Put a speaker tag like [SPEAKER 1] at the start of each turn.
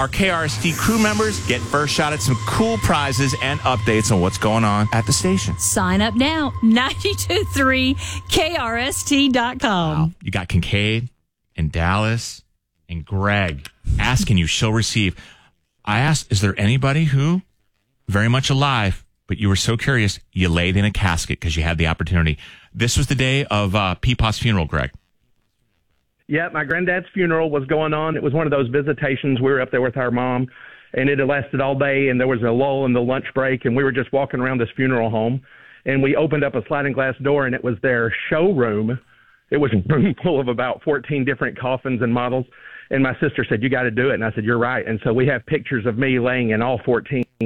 [SPEAKER 1] Our KRST crew members get first shot at some cool prizes and updates on what's going on at the station.
[SPEAKER 2] Sign up now, 923KRST.com.
[SPEAKER 1] Wow. You got Kincaid and Dallas and Greg asking you, she'll receive. I asked, is there anybody who, very much alive, but you were so curious, you laid in a casket because you had the opportunity. This was the day of Peepaw's funeral, Greg.
[SPEAKER 3] Yeah, my granddad's funeral was going on. It was one of those visitations. We were up there with our mom, and it had lasted all day, and there was a lull in the lunch break, and we were just walking around this funeral home, and we opened up a sliding glass door, and it was their showroom. It was a room full of about 14 different coffins and models, and my sister said, you got to do it, and I said, you're right. And so we have pictures of me laying in all 14